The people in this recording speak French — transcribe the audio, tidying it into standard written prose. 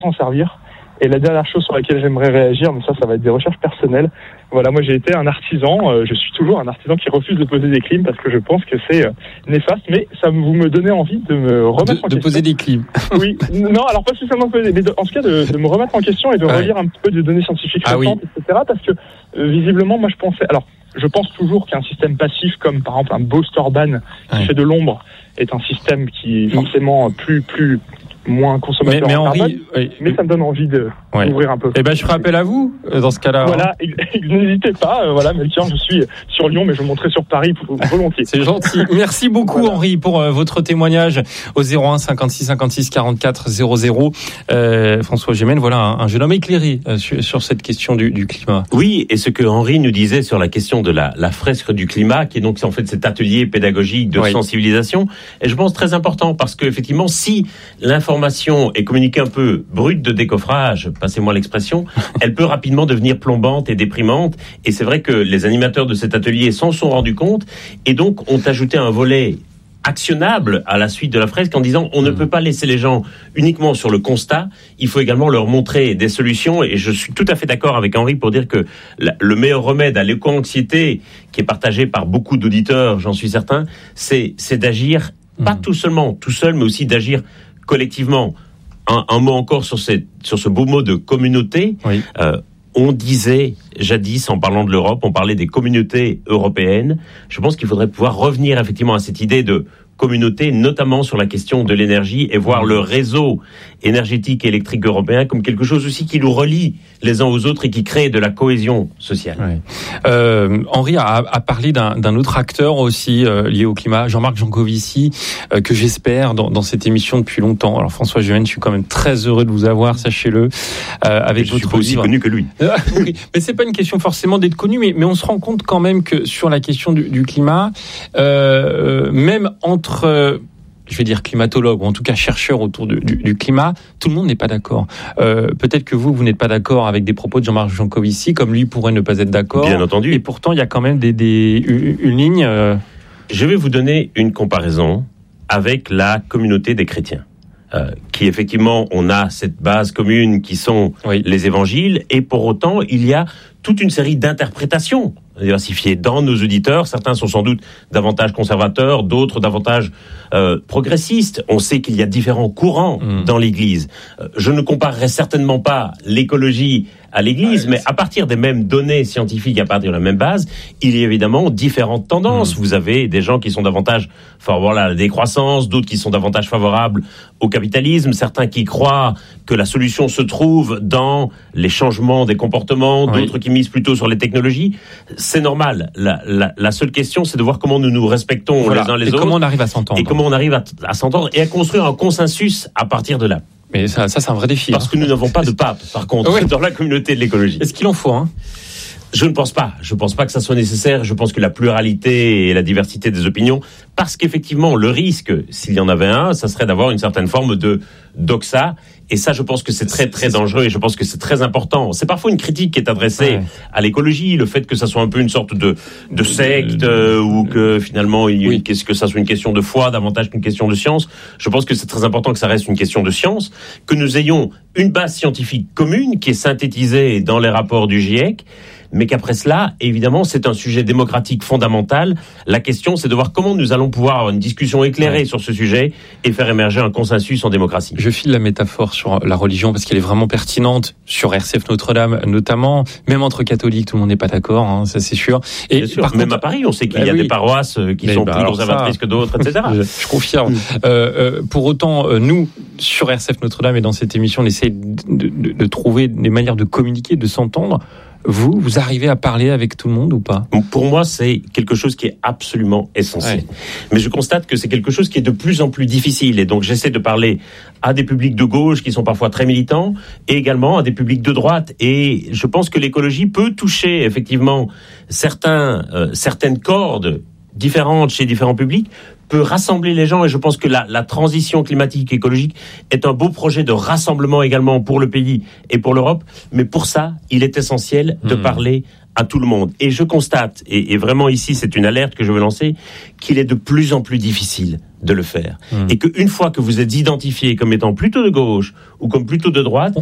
s'en servir. Et la dernière chose sur laquelle j'aimerais réagir, mais ça va être des recherches personnelles. Voilà, moi j'ai été un artisan, je suis toujours un artisan qui refuse de poser des clims parce que je pense que c'est néfaste, mais vous me donnez envie de me remettre en question. De poser des clims. Oui, non, alors pas spécialement de poser, mais en tout cas de me remettre en question et de relire un petit peu de données scientifiques récentes, etc. Parce que visiblement, moi je pense toujours qu'un système passif comme par exemple un Boosterban qui fait de l'ombre est un système qui est forcément moins consommateur mais en carbone, Henri, mais ça me donne envie d'ouvrir un peu. Eh ben, je ferai appel à vous dans ce cas-là. Voilà, n'hésitez pas. Melchior, je suis sur Lyon, mais je monterai sur Paris volontiers. C'est gentil. Merci beaucoup, Henri, pour votre témoignage au 01 56 56 44 00. François Gémen, voilà un jeune homme éclairé sur cette question du climat. Oui, et ce que Henri nous disait sur la question de la fresque du climat, qui est donc en fait cet atelier pédagogique de sensibilisation, est je pense très important parce que effectivement, si l'information est communiquée un peu brute de décoffrage, passez-moi l'expression, elle peut rapidement devenir plombante et déprimante. Et c'est vrai que les animateurs de cet atelier s'en sont rendus compte et donc ont ajouté un volet actionnable à la suite de la fresque en disant on ne peut pas laisser les gens uniquement sur le constat, il faut également leur montrer des solutions. Et je suis tout à fait d'accord avec Henri pour dire que le meilleur remède à l'éco-anxiété qui est partagé par beaucoup d'auditeurs, j'en suis certain, c'est d'agir pas tout seul, mais aussi d'agir collectivement. Un mot encore sur ce beau mot de communauté. Oui. On disait jadis, en parlant de l'Europe, on parlait des communautés européennes. Je pense qu'il faudrait pouvoir revenir effectivement à cette idée de communauté, notamment sur la question de l'énergie, et voir le réseau énergétique et électrique européen comme quelque chose aussi qui nous relie les uns aux autres et qui crée de la cohésion sociale. Oui. Henri a parlé d'un autre acteur aussi lié au climat, Jean-Marc Jancovici, que j'espère dans cette émission depuis longtemps. Alors François Gémen, je suis quand même très heureux de vous avoir, sachez-le, avec votre livre. Je suis pas aussi connu que lui. Oui, mais c'est pas une question forcément d'être connu, mais on se rend compte quand même que sur la question du climat, même entre je vais dire climatologues, ou en tout cas chercheurs autour du climat, tout le monde n'est pas d'accord. Peut-être que vous n'êtes pas d'accord avec des propos de Jean-Marc Jancovici, comme lui pourrait ne pas être d'accord. Bien entendu. Et pourtant, il y a quand même une ligne... Je vais vous donner une comparaison avec la communauté des chrétiens. Qui effectivement, on a cette base commune qui sont les évangiles, et pour autant, il y a toute une série d'interprétations diversifiées dans nos auditeurs. Certains sont sans doute davantage conservateurs, d'autres davantage progressistes. On sait qu'il y a différents courants dans l'Église. Je ne comparerai certainement pas l'écologie à l'Église, mais à partir des mêmes données scientifiques, à partir de la même base, il y a évidemment différentes tendances. Vous avez des gens qui sont davantage favorables à la décroissance, d'autres qui sont davantage favorables au capitalisme, certains qui croient que la solution se trouve dans les changements des comportements, d'autres qui misent plutôt sur les technologies. C'est normal. La seule question, c'est de voir comment nous nous respectons les uns les autres. Et comment on arrive à s'entendre. Et comment on arrive à s'entendre et à construire un consensus à partir de là. Mais ça c'est un vrai défi. Parce que nous n'avons pas de pape, par contre, dans la communauté de l'écologie. Est-ce qu'il en faut un ? Je ne pense pas. Je pense pas que ça soit nécessaire. Je pense que la pluralité et la diversité des opinions, parce qu'effectivement, le risque, s'il y en avait un, ça serait d'avoir une certaine forme de doxa. Et ça, je pense que c'est très, très dangereux et je pense que c'est très important. C'est parfois une critique qui est adressée à l'écologie, le fait que ça soit un peu une sorte de secte ou que finalement, que ça soit une question de foi davantage qu'une question de science. Je pense que c'est très important que ça reste une question de science, que nous ayons une base scientifique commune qui est synthétisée dans les rapports du GIEC, mais qu'après cela, évidemment, c'est un sujet démocratique fondamental. La question, c'est de voir comment nous allons pouvoir avoir une discussion éclairée sur ce sujet et faire émerger un consensus en démocratie. Je file la métaphore sur la religion parce qu'elle est vraiment pertinente, sur RCF Notre-Dame notamment. Même entre catholiques, tout le monde n'est pas d'accord, hein, ça c'est sûr. Et bien sûr, même à Paris, on sait qu'il y a des paroisses qui sont plus conservatrices que d'autres, etc. Je confirme. Pour autant, nous, sur RCF Notre-Dame et dans cette émission, on essaie de trouver des manières de communiquer, de s'entendre. Vous arrivez à parler avec tout le monde ou pas ? Pour moi, c'est quelque chose qui est absolument essentiel. Mais je constate que c'est quelque chose qui est de plus en plus difficile. Et donc, j'essaie de parler à des publics de gauche qui sont parfois très militants et également à des publics de droite. Et je pense que l'écologie peut toucher effectivement certaines cordes différentes chez différents publics, peut rassembler les gens, et je pense que la transition climatique écologique est un beau projet de rassemblement également pour le pays et pour l'Europe, mais pour ça, il est essentiel de parler à tout le monde. Et je constate, et vraiment ici c'est une alerte que je veux lancer, qu'il est de plus en plus difficile de le faire. Et qu'une fois que vous êtes identifié comme étant plutôt de gauche ou comme plutôt de droite,